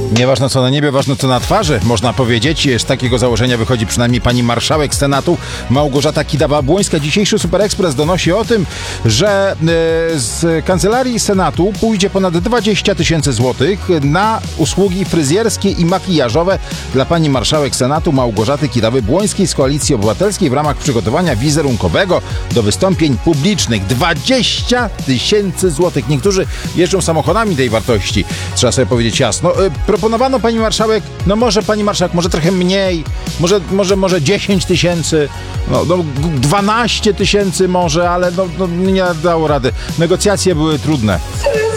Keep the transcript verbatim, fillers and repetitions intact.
Nieważne co na niebie, ważne co na twarzy, można powiedzieć. Z takiego założenia wychodzi przynajmniej pani marszałek Senatu Małgorzata Kidawa-Błońska. Dzisiejszy Super Express donosi o tym, że z Kancelarii Senatu pójdzie ponad dwadzieścia tysięcy złotych na usługi fryzjerskie i makijażowe dla pani marszałek Senatu Małgorzaty Kidawy-Błońskiej z Koalicji Obywatelskiej w ramach przygotowania wizerunkowego do wystąpień publicznych. dwadzieścia tysięcy złotych. Niektórzy jeżdżą samochodami tej wartości. Trzeba sobie powiedzieć jasno. Proponowano pani marszałek, no może pani marszałek, może trochę mniej, może, może, może dziesięć tysięcy, no, no dwanaście tysięcy może, ale no, no, nie dało rady. Negocjacje były trudne.